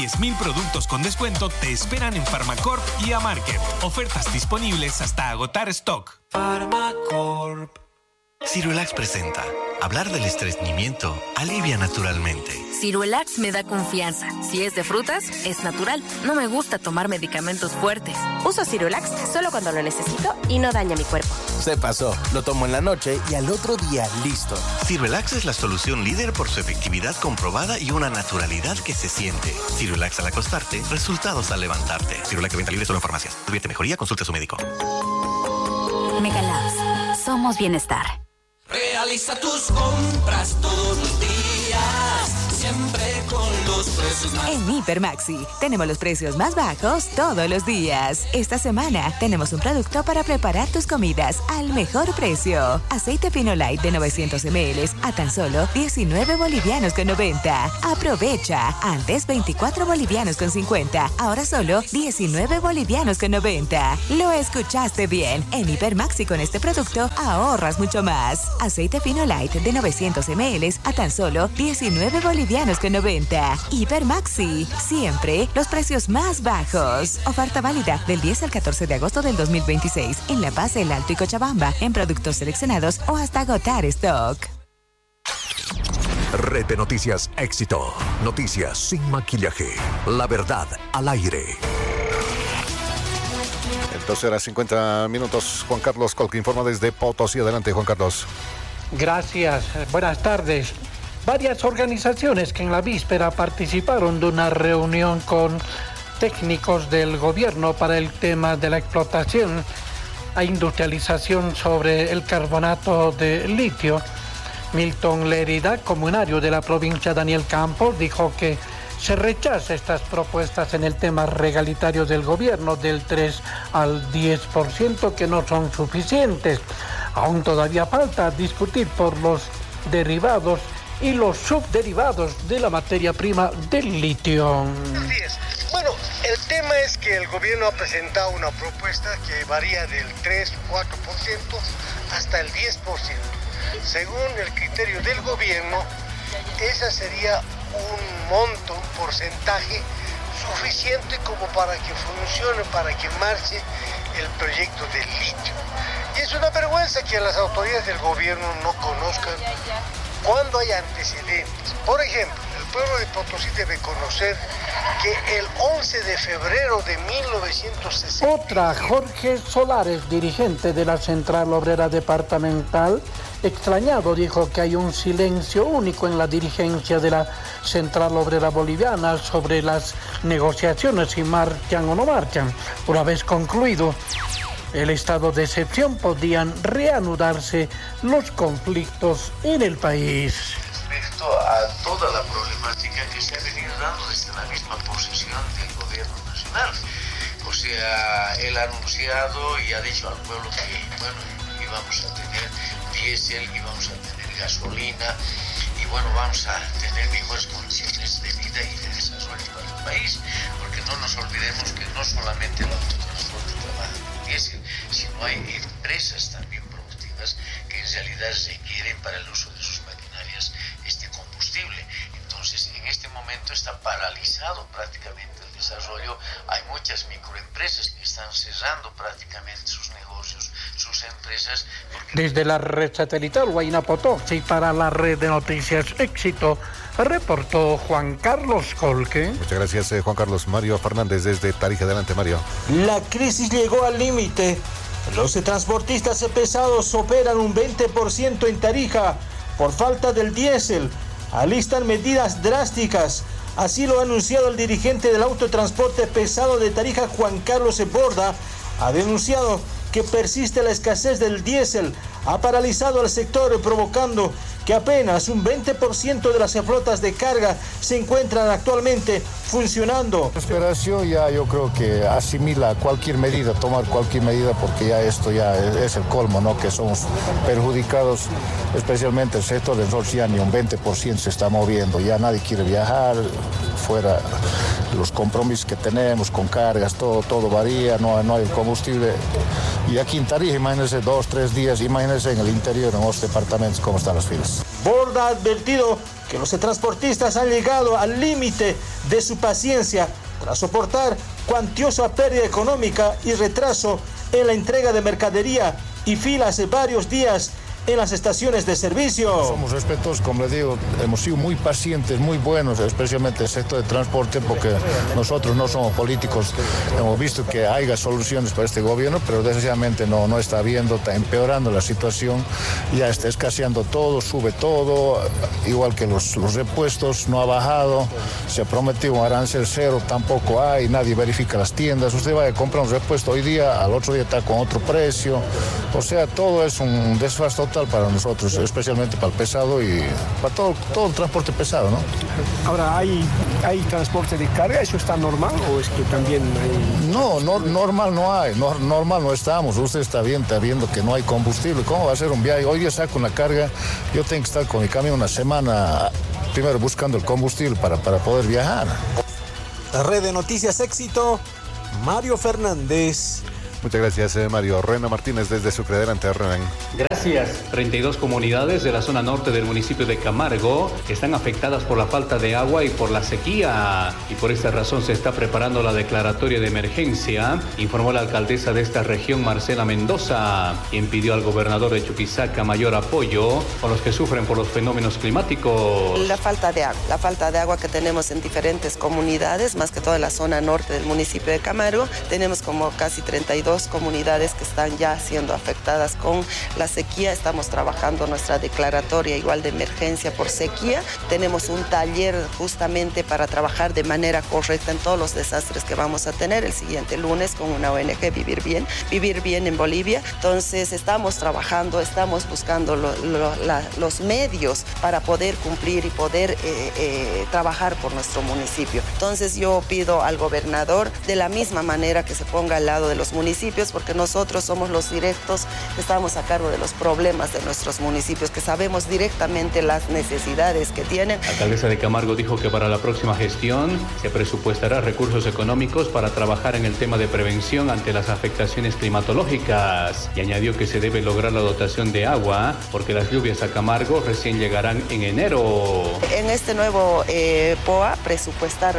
10,000 productos con descuento te esperan en Farmacorp y Amarket. Ofertas disponibles hasta agotar stock. Farmacorp. Ciruelax presenta. Hablar del estreñimiento alivia naturalmente. Ciruelax me da confianza. Si es de frutas, es natural. No me gusta tomar medicamentos fuertes. Uso Ciruelax solo cuando lo necesito y no daña mi cuerpo. Se pasó. Lo tomo en la noche y al otro día listo. Ciruelax es la solución líder por su efectividad comprobada y una naturalidad que se siente. Ciruelax al acostarte, resultados al levantarte. Ciruelax de venta libre solo en farmacias. Advierte mejoría, consulte a su médico. Megalabs. Somos bienestar. Realiza tus compras todos los días, siempre con los precios más. En Hipermaxi tenemos los precios más bajos todos los días. Esta semana tenemos un producto para preparar tus comidas al mejor precio. Aceite Fino Light de 900 ml a tan solo 19 bolivianos con 90. Aprovecha. Antes 24 bolivianos con 50. Ahora solo 19 bolivianos con 90. Lo escuchaste bien. En Hipermaxi con este producto ahorras mucho más. Aceite Fino Light de 900 ml a tan solo 19 bolivianos con 90. Hipermaxi. Siempre los precios más bajos. Oferta válida del 10 al 14 de agosto del 2026 en La Paz, El Alto y Cochabamba en productos seleccionados o hasta agotar stock. Red de Noticias Éxito. Noticias sin maquillaje. La verdad al aire. 12:50. Juan Carlos Colque informa desde Potosí. Adelante, Juan Carlos. Gracias. Buenas tardes. Varias organizaciones que en la víspera participaron de una reunión con técnicos del gobierno para el tema de la explotación e industrialización sobre el carbonato de litio. Milton Lerida, comunario de la provincia Daniel Campos, dijo que se rechaza estas propuestas en el tema regalitario del gobierno del 3 al 10% que no son suficientes. Aún todavía falta discutir por los derivados y los subderivados de la materia prima del litio. Así es. Bueno, el tema es que el gobierno ha presentado una propuesta que varía del 3 o 4% hasta el 10%. Según el criterio del gobierno, esa sería un monto, un porcentaje suficiente como para que funcione, para que marche el proyecto del litio. Y es una vergüenza que las autoridades del gobierno no conozcan cuando hay antecedentes. Por ejemplo, el pueblo de Potosí debe conocer que el 11 de febrero de 1960... Otra, Jorge Solares, dirigente de la Central Obrera Departamental, extrañado, dijo que hay un silencio único en la dirigencia de la Central Obrera Boliviana sobre las negociaciones, si marchan o no marchan. Una vez concluido el estado de excepción, podrían reanudarse los conflictos en el país. Respecto a toda la problemática que se ha venido dando desde la misma posición del gobierno nacional. O sea, él ha anunciado y ha dicho al pueblo que, bueno, íbamos a tener diésel, íbamos a tener gasolina y, bueno, vamos a tener mejores condiciones de vida y de desarrollo para el país, porque no nos olvidemos que no solamente el autotransporte trabaja con diésel, sino hay empresas también productivas que en realidad requieren para el uso de sus maquinarias este combustible. Entonces, en este momento está paralizado prácticamente el desarrollo. Hay muchas microempresas que están cerrando prácticamente sus negocios, sus empresas. Desde la red satelital Huayna Potosí para la red de noticias Éxito, reportó Juan Carlos Colque. Muchas gracias, Juan Carlos. Mario Fernández desde Tarija. Adelante, Mario. La crisis llegó al límite. Los transportistas pesados operan un 20% en Tarija por falta del diésel. Alistan medidas drásticas. Así lo ha anunciado el dirigente del autotransporte pesado de Tarija, Juan Carlos Borda. Ha denunciado que persiste la escasez del diésel. Ha paralizado al sector, provocando que apenas un 20% de las flotas de carga se encuentran actualmente funcionando. La operación ya yo creo que asimila cualquier medida, tomar cualquier medida, porque ya esto ya es el colmo, ¿no? Que somos perjudicados, especialmente el sector del sol, ya ni un 20% se está moviendo, ya nadie quiere viajar fuera. los compromisos que tenemos con cargas, todo varía, no hay el combustible. Y aquí en Tarija, imagínense 2-3 días, imagínense en el interior, en los departamentos, cómo están las filas. Borda ha advertido que los transportistas han llegado al límite de su paciencia tras soportar cuantiosa pérdida económica y retraso en la entrega de mercadería y filas de varios días en las estaciones de servicio. Somos respetuosos, como les digo, hemos sido muy pacientes, muy buenos, especialmente el sector de transporte, porque nosotros no somos políticos. Hemos visto que hay soluciones para este gobierno, pero desgraciadamente no está habiendo, está empeorando la situación, ya está escaseando todo, sube todo, igual que los repuestos, no ha bajado, se prometió un arancel cero, tampoco hay, nadie verifica las tiendas, usted va a comprar un repuesto hoy día, al otro día está con otro precio, o sea, todo es un desfase total para nosotros, especialmente para el pesado y para todo el transporte pesado, ¿no? Ahora, ¿hay transporte de carga? ¿Eso está normal o es que también hay...? No, normal no hay, normal no estamos. Usted está viendo que no hay combustible. ¿Cómo va a ser un viaje? Hoy día saco una carga, yo tengo que estar con mi camión una semana, primero buscando el combustible para poder viajar. La red de Noticias Éxito, Mario Fernández. Muchas gracias, Mario. Renan Martínez desde Sucre. Adelante, Renan. Gracias. 32 comunidades de la zona norte del municipio de Camargo están afectadas por la falta de agua y por la sequía. Y por esta razón se está preparando la declaratoria de emergencia, informó la alcaldesa de esta región, Marcela Mendoza, quien pidió al gobernador de Chuquisaca mayor apoyo con los que sufren por los fenómenos climáticos. La falta de agua que tenemos en diferentes comunidades, más que toda la zona norte del municipio de Camargo. Tenemos como casi 32 comunidades que están ya siendo afectadas con la sequía. Estamos trabajando nuestra declaratoria igual de emergencia por sequía. Tenemos un taller justamente para trabajar de manera correcta en todos los desastres que vamos a tener el siguiente lunes con una ONG Vivir Bien en Bolivia. Entonces estamos trabajando, estamos buscando los medios para poder cumplir y poder trabajar por nuestro municipio. Entonces yo pido al gobernador de la misma manera que se ponga al lado de los municipios, porque nosotros somos los directos que estamos a cargo de los problemas de nuestros municipios, que sabemos directamente las necesidades que tienen. La alcaldesa de Camargo dijo que para la próxima gestión se presupuestará recursos económicos para trabajar en el tema de prevención ante las afectaciones climatológicas, y añadió que se debe lograr la dotación de agua porque las lluvias a Camargo recién llegarán en enero. En este nuevo POA presupuestar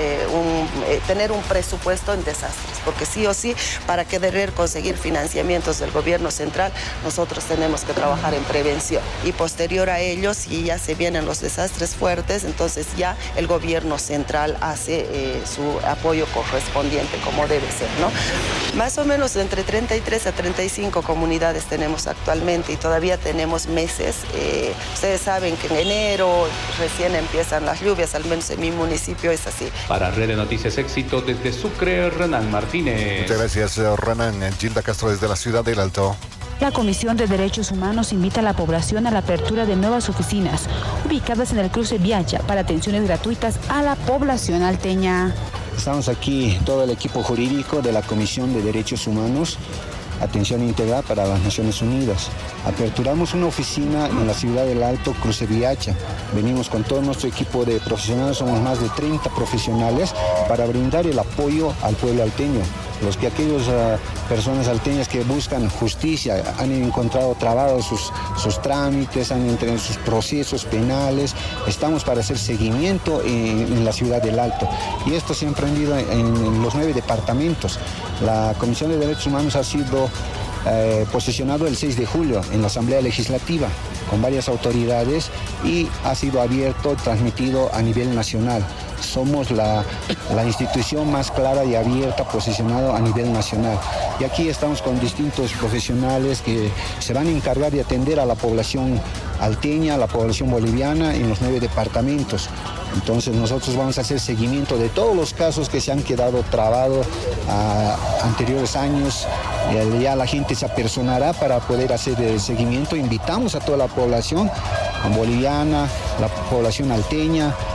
tener un presupuesto en desastres, porque sí o sí para querer conseguir financiamientos del gobierno central, nosotros tenemos que trabajar en prevención. Y posterior a ello, si ya se vienen los desastres fuertes, entonces ya el gobierno central hace su apoyo correspondiente, como debe ser, ¿no? Más o menos entre 33 a 35 comunidades tenemos actualmente y todavía tenemos meses. Ustedes saben que en enero recién empiezan las lluvias, al menos en mi municipio es así. Para Red de Noticias Éxito, desde Sucre, Renan Martínez. Muchas gracias, Renan. Gilda Castro desde la ciudad del Alto. La Comisión de Derechos Humanos invita a la población a la apertura de nuevas oficinas ubicadas en el cruce Viacha para atenciones gratuitas a la población alteña. Estamos aquí todo el equipo jurídico de la Comisión de Derechos Humanos, Atención Integral para las Naciones Unidas. Aperturamos una oficina en la ciudad del Alto, Cruce Viacha. Venimos con todo nuestro equipo de profesionales, somos más de 30 profesionales para brindar el apoyo al pueblo alteño. Aquellas personas alteñas que buscan justicia, han encontrado trabados sus trámites, han entrado en sus procesos penales. Estamos para hacer seguimiento en la ciudad del Alto. Y esto se ha emprendido en los 9 departamentos. La Comisión de Derechos Humanos ha sido posesionado el 6 de julio en la Asamblea Legislativa con varias autoridades y ha sido abierto, transmitido a nivel nacional. Somos la institución más clara y abierta posicionada a nivel nacional. Y aquí estamos con distintos profesionales que se van a encargar de atender a la población alteña, a la población boliviana en los 9 departamentos. Entonces nosotros vamos a hacer seguimiento de todos los casos que se han quedado trabados a anteriores años. Ya la gente se apersonará para poder hacer el seguimiento. Invitamos a toda la población boliviana, la población alteña,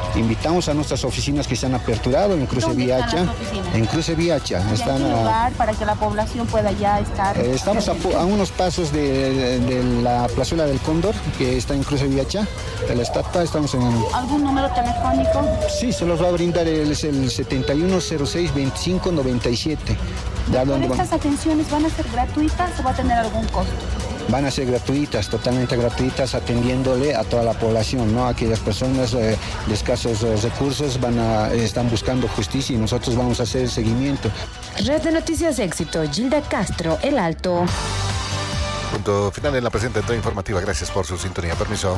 Invitamos a nuestras oficinas que se han aperturado en Cruce Viacha. En Cruce Viacha. Están un lugar para que la población pueda ya estar. Estamos a unos pasos de la plazuela del Cóndor, que está en Cruce Viacha, de la estatua. Estamos en... ¿Algún número telefónico? Sí, se los va a brindar, es el 7106-2597. ¿Estas atenciones van a ser gratuitas o va a tener algún costo? Van a ser gratuitas, totalmente gratuitas, atendiéndole a toda la población, ¿no? Aquellas personas de escasos recursos están buscando justicia y nosotros vamos a hacer el seguimiento. Red de Noticias Éxito, Gilda Castro, El Alto. Punto final en la presente entrega informativa. Gracias por su sintonía. Permiso.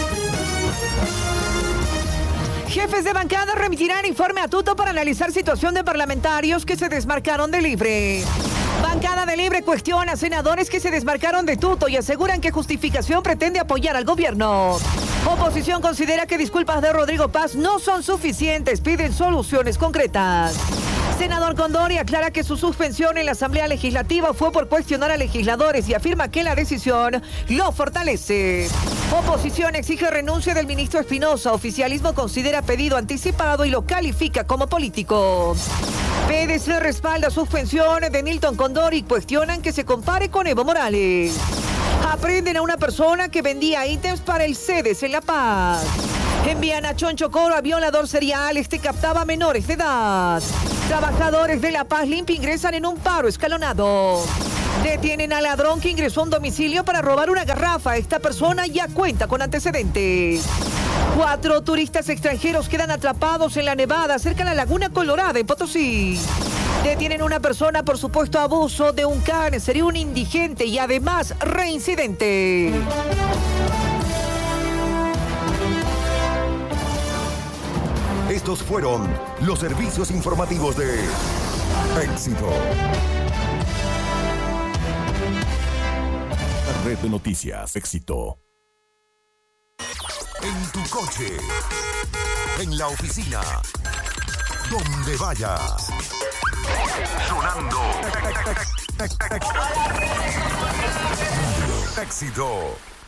Jefes de bancada remitirán informe a Tuto para analizar situación de parlamentarios que se desmarcaron de Libre. Bancada de Libre cuestiona a senadores que se desmarcaron de Tuto y aseguran que justificación pretende apoyar al gobierno. Oposición considera que disculpas de Rodrigo Paz no son suficientes, piden soluciones concretas. Senador Condori aclara que su suspensión en la Asamblea Legislativa fue por cuestionar a legisladores y afirma que la decisión lo fortalece. Oposición exige renuncia del ministro Espinosa. Oficialismo considera pedido anticipado y lo califica como político. PDC respalda suspensión de Nilton Condori y cuestionan que se compare con Evo Morales. Aprenden a una persona que vendía ítems para el CEDES en La Paz. Envían a Chonchocoro a violador serial. Captaba menores de edad. Trabajadores de La Paz Limpia ingresan en un paro escalonado. Detienen al ladrón que ingresó a un domicilio para robar una garrafa. Esta persona ya cuenta con antecedentes. 4 turistas extranjeros quedan atrapados en la nevada cerca de la Laguna Colorada en Potosí. Detienen a una persona por supuesto abuso de un can. Sería un indigente y además reincidente. Estos fueron los servicios informativos de Éxito. Red de Noticias Éxito. En tu coche, en la oficina, donde vayas. Sonando. Éxito.